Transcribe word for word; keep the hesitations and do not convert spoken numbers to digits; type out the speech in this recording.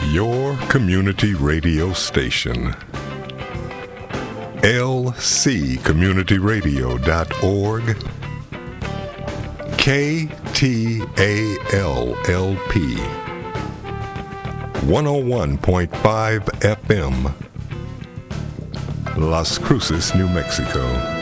Your community radio station. L C community radio dot org. K T A L L P. one oh one point five F M. Las Cruces, New Mexico.